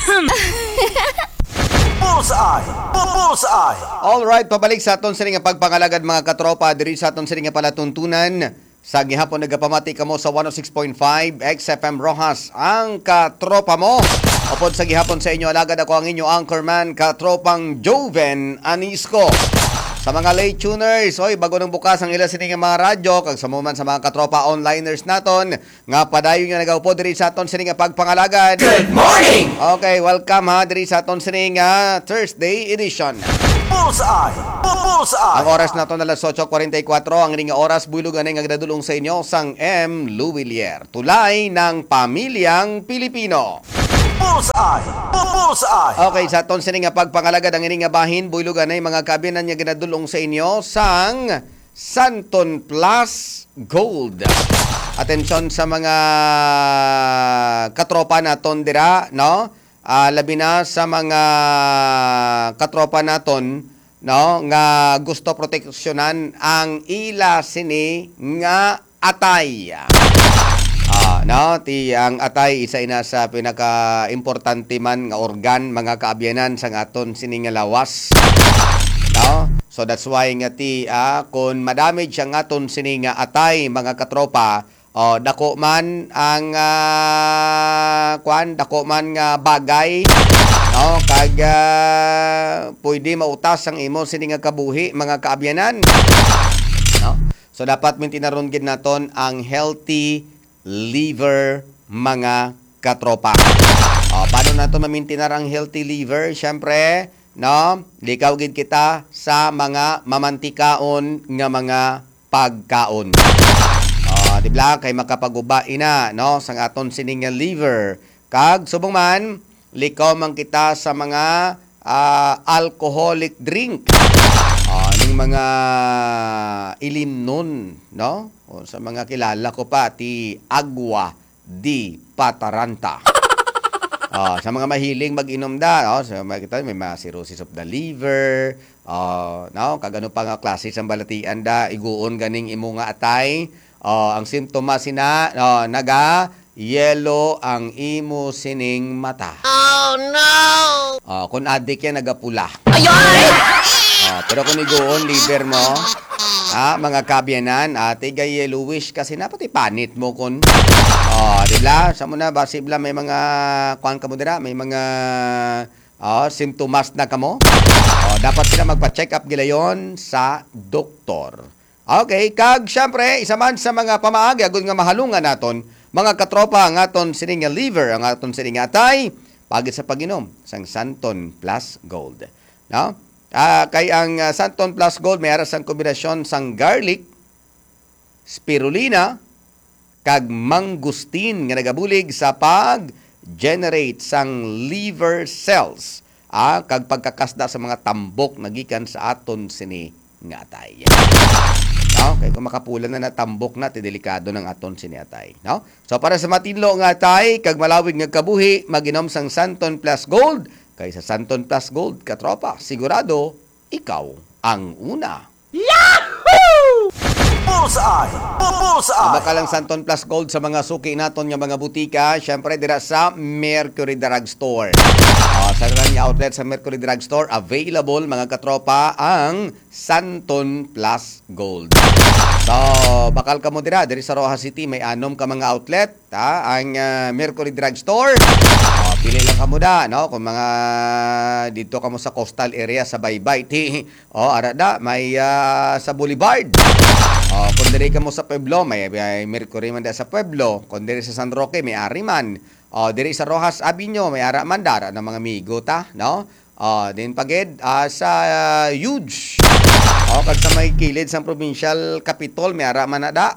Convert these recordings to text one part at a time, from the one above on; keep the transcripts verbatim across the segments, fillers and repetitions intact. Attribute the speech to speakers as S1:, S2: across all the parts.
S1: Bullseye! Bullseye!
S2: Alright, pabalik sa aton sining nga pagpangalagad mga katropa diri sa aton sining nga palatuntunan. Sa gihapon nagapamati kamo sa one oh six point five X F M Rojas, ang katropa mo. Upod sa gihapon sa inyo alagad ako ang inyo anchorman katropang Joven Anisco. Sa mga late tuners, oy, bago nang bukas ang ila sining mga radyo, kag sa moment sa mga katropa onliners naton, nga padayon nga nagaupo diri sa aton sining nga pagpangalagad.
S1: Good morning!
S2: Okay, welcome ha diri sa aton sining nga Thursday edition.
S1: Bullseye! Bullseye!
S2: Ang oras nato na alas eight forty-four, ang ring oras bulugan ay nagdadulong sa inyo sang M. Luwilier, tulay ng pamilyang Pilipino.
S1: Bullseye! Bullseye!
S2: Okay, sa aton sining nga pagpangalagad ang ining nga bahin bulugan ay mga kabinan nga ginadulong sa inyo sang Santon Plus Gold. Atensyon sa mga katropa naton dira, no? Uh, labi na sa mga katropa naton, no, nga gusto proteksyonan ang ila sini nga atay. Ah, no, ti ang atay isa ina sa pinaka-importante man nga organ mga kaabyanan sang aton sini nga lawas. No? So that's why nga ti ah, kung madamage ang aton sini nga atay mga katropa, oh, dako man ang uh, kwan, dako man nga bagay, no, kag uh, pwede mautas ang imo sini nga kabuhi mga kaabyanan. No? So dapat mintinarong gid naton ang healthy liver mga katropa. O, paano nato mamintinar ang healthy liver? Siyempre, no, likaw gid kita sa mga mamantikaon nga mga pagkaon. O, di ba kay makapaguba ina, no, sang aton sining nga liver. Kag subong man, likaw man kita sa mga uh, alcoholic drink. O, ning mga ilim nun, no? O, sa mga kilala ko pa, ti Agua di Pataranta. O, sa mga mahiling mag-inom da, no? So, makita, may mga cirrhosis of the liver, o, no? Kagano pa nga klase sa balatian da, iguon ganing imo nga atay. O, ang simptomas sina, no, naga, yellow ang imo sining mata.
S3: Oh no!
S2: O, kung addict yan, nagapula.
S3: Ayoy!
S2: Oh, pero kung iguon, liver mo, ah, mga kabyanan, ate gay yellowish kasi na pati panit mo kun. Oh, di ba? Sa muna basibla may mga kuan kamo dira, may mga oh, simptomas na kamo. Oh, dapat sila magpa-check up gilayon sa doktor. Okay, kag syempre isa man sa mga pamaagi agud nga mahalungan naton, mga katropa ang aton sining nga liver, ang aton sining nga atay, pagit sa pag-inom sang Santon Plus Gold. No? Ah, kay ang uh, Santon Plus Gold may aras ang kombinasyon sang garlic, spirulina, kag mangustin nga nagabulig sa pag-generate sang liver cells. Ah, kag pagkakasda sa mga tambok nagikan sa aton sini nga atay. No? Kay kung makapulan na na tambok na, ti delikado ng aton sini atay. No? So para sa matinlo nga atay, kag malawig nga kabuhi, maginom sang Santon Plus Gold. Kay sa Santon Plus Gold, katropa, sigurado, ikaw ang una.
S1: Yahoo! Bullseye! Bullseye!
S2: Baka lang Santon Plus Gold sa mga suki naton nga mga butika, syempre dira sa Mercury Drug Store. Uh, sa kanang outlet sa Mercury Drug Store, available mga katropa ang Santon Plus Gold. So, bakal ka mo dira, diri sa Rojas City, may anom ka mga outlet, ha? Ang uh, Mercury Drug Store. Uh, pili lang ka mo da, no? Kung mga dito ka mo sa coastal area sa Baybay, ti, oh, arada, may uh, sa Boulevard. Oh, kung diri ka mo sa Pueblo, may, may Mercury man da sa Pueblo. Kung diri sa San Roque, may ari man. Oh, diri sa Rojas Avenue, may ara man dara ng mga migo ta, no? Oh, din pagid uh, sa uh, huge. Oh, kag sa may kilid sa provincial capital, may ara man na da.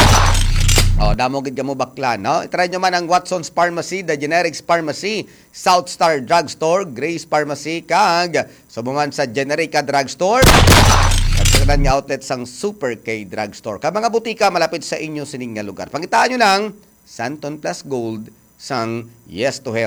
S2: Oh, damo gid mo bakla, no? Try nyo man ang Watson's Pharmacy, The Generics Pharmacy, South Star Drugstore, Grace Pharmacy, kag subuman sa Generica Drugstore. Kagkanan nga outlet sang Super K Drugstore. Kag mga butika malapit sa inyo sining nga lugar. Pangitaan nyo lang Santon Plus Gold sang Yes to Health,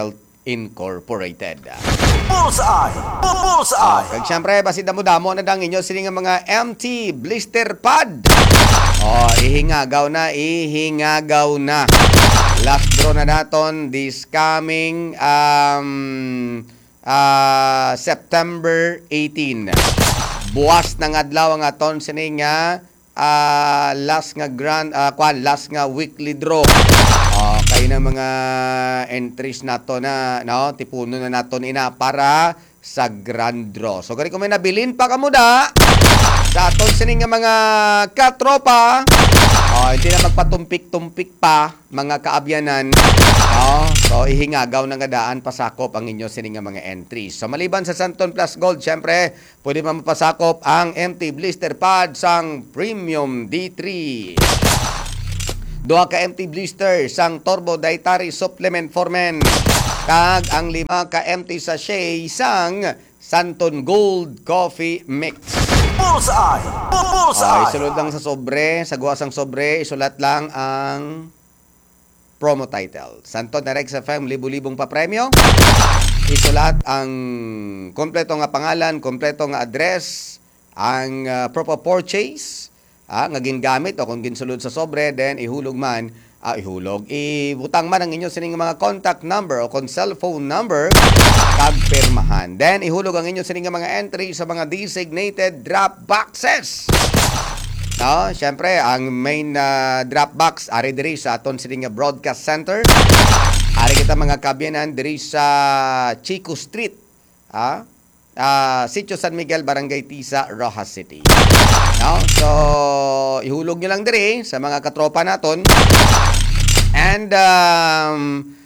S2: Incorporated.
S1: Bullseye! Bullseye!
S2: Kag syempre basi damo-damo na dang inyo sini nga mga M T blister pad. Oh, ihingagaw na, ihingagaw na. Last draw na naton this coming um uh, September eighteenth. Buwas ng adlaw ang aton sini nga uh, last nga grand uh, kwan last nga weekly draw. Oh, kay na mga entries nato na no tipuno na naton ina para sa grand draw. So kani ko may nabilin pa kamo da sa aton sini nga mga katropa. Oh, hindi na magpatumpik-tumpik pa mga kaabyanan. No? So ihingagaw na nga daan pasakop ang inyo sini nga mga entries. So maliban sa Santon Plus Gold, syempre pwede man mapasakop ang M T blister pad sang Premium D three. Duha ka M T blister sang Turbo Dietary Supplement for Men. Kag ang lima ka M T sachet sang Santon Gold Coffee Mix.
S1: Bullseye! Bullseye!
S2: Ah, isulod lang sa sobre, sa guwasang sobre, isulat lang ang promo title. Santon Rex F M, libu-libong pa premyo. Isulat ang kompleto nga pangalan, kompleto nga address, ang uh, proper purchase, ah, nga gingamit o kung ginsulod sa sobre, then ihulog man, ah, ihulog, ibutang man ang inyo sining mga contact number o kung cellphone number, kag pirmahan. Then ihulog ang inyo sining mga entry sa mga designated drop boxes. No, syempre ang main uh, drop box ari diri sa aton sining broadcast center. Ari kita mga kabyanan diri sa Chico Street, ah, uh, Sitio San Miguel, Barangay Tisa, Rojas City. No, so ihulog nyo lang diri sa mga katropa naton. And um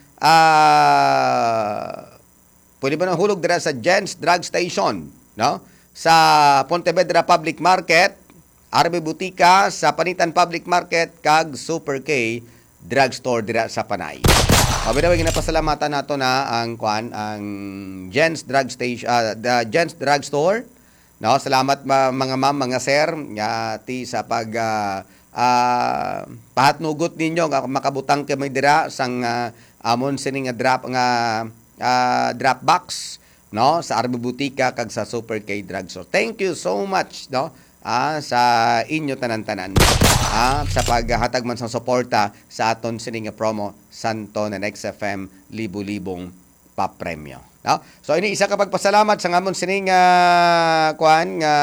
S2: uh, pwede ba nang hulog dira sa Jen's Drug Station, no? Sa Pontevedra Public Market, R B Butika sa Panitan Public Market kag Super K Drugstore dira sa Panay. O bitaw ginapasalamatan nato na ang kuan ang Jen's Drug Station, uh, the Jen's Drug Store. No, salamat ma, mga ma'am, mga sir, nga ti sa pag uh, uh, pahatnugot ninyo nga makabutang kami dira sang uh, amon sining nga drop nga uh, drop box, no, sa R B Butika kag sa Super K Drugstore. Thank you so much, no, ah, sa inyo tanan-tanan, ah, sa paghatag man sa suporta sa aton sining nga promo Santon and X F M libu-libong papremyo, no? So ini isa ka pagpasalamat sa ngamon sining uh, kuan nga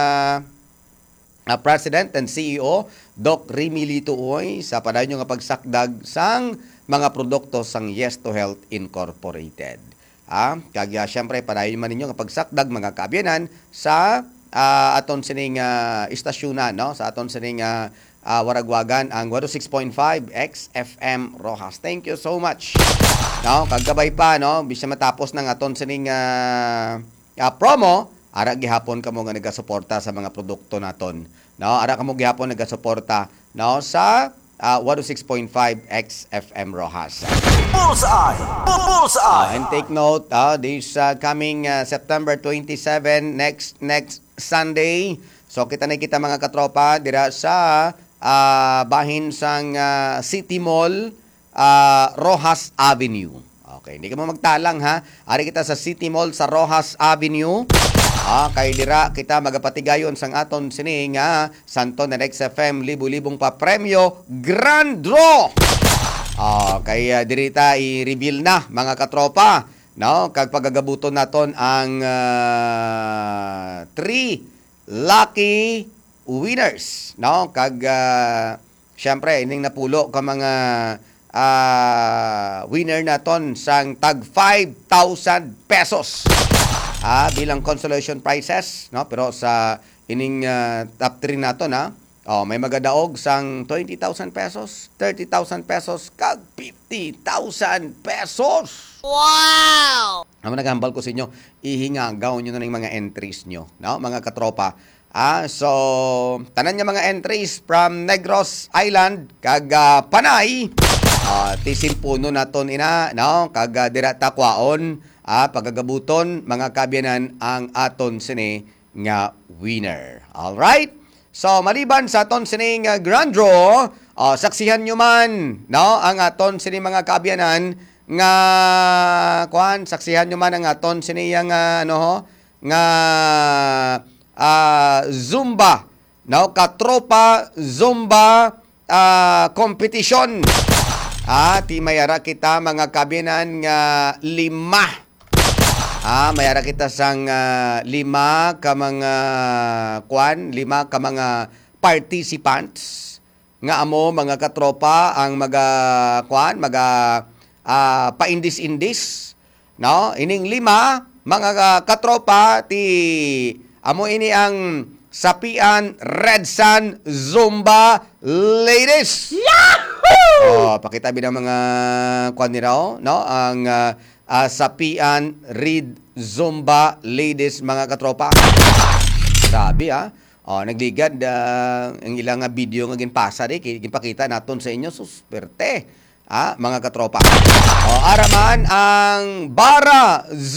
S2: uh, President and C E O Doc Remy Lituoy sa padayon nga pagsakdag sang mga produkto sang Yes to Health Incorporated. Ah, kag uh, syempre padayon man ninyo nga pagsakdag mga kaabyanan sa Uh, aton sining uh, istasyonan, no, sa aton sining uh, uh, waragwagan ang one oh six point five X F M Rojas. Thank you so much, no, kagabay pa, no, bisya matapos ng aton sining uh, uh, promo, ara gihapon kamo nga nagasuporta sa mga produkto naton, no, ara kamo gihapon nagasuporta, no, sa uh, one oh six point five X F M Rojas.
S1: Bullseye! Bullseye!
S2: Uh, and take note, uh, this uh, coming uh, September twenty-seventh, next next Sunday. So kita na kita mga katropa dira sa uh, bahin sang uh, City Mall, uh, Rojas Avenue. Okay, hindi ka mo magtalang ha. Ari kita sa City Mall sa Rojas Avenue. Ah, kay dira kita magapatigayon sang aton sini nga Santon and X F M libu-libong pa premyo Grand Draw. Ah, kay uh, diri ta i-reveal na mga katropa, no, kag pagagabuton naton ang uh, three lucky winners, no, kag uh, syempre ining napulo ka mga uh, winner naton sang tag five thousand pesos. Ah, bilang consolation prizes, no, pero sa ining uh, top three naton, ha. Oh, may magadaog sang twenty thousand pesos, thirty thousand pesos, kag fifty thousand pesos.
S3: Wow!
S2: Naman naghambal ko sa inyo, ihingagaw nyo na ng mga entries nyo, no, mga katropa. Ah, so, tanan niya mga entries from Negros Island, kag uh, Panay, uh, tisimpuno naton ina, no, kag uh, dira takwaon, ah, pagagabuton, mga kabyanan ang aton sini nga winner. Alright? So, maliban sa aton sining uh, grand draw, uh, saksihan nyo man, no, ang aton sining mga kabyanan nga kuan saksihan nyo man ang aton siniya nga ano ho nga ah, Zumba no katropa Zumba ah, competition. Ah, ti mayara kita mga kabinan nga lima. Ah, mayara kita sang ah, lima ka mga kuan, lima ka mga participants nga amo mga katropa ang maga kuan, maga ah, paindis-indis, no? Ining lima mga katropa ti amo ini ang Sapian Red Sun Zumba Ladies. Oh, pakita bi ng mga kuan ni raw, no? Ang ah, ah, Sapian Red Zumba Ladies mga katropa. Grabe ah. Oh, nagligad ah, ang ilang nga video nga ginpasa di ginpakita naton sa inyo susperte. Ah, mga katropa. Oh, araman ang Bara